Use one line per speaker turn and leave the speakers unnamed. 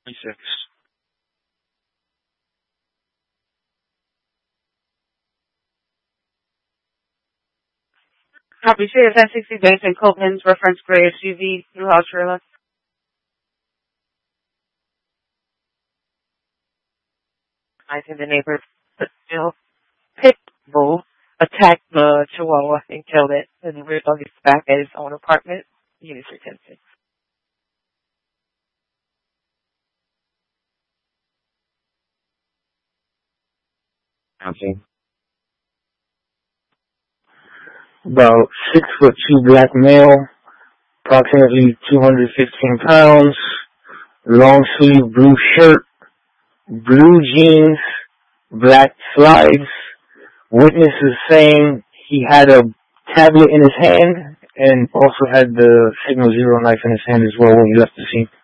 26.
Copy. Share 1060 Banks and Copeland's reference gray SUV through house trailer.
I think the neighbor, pit bull attacked the Chihuahua and killed it, and the rear dog is back at his own apartment. Unit 310.
Okay. About 6'2" black male, approximately 215 pounds, long sleeve blue shirt, blue jeans, black slides. Witnesses saying he had a tablet in his hand and also had the Signal Zero knife in his hand as well when he left the scene.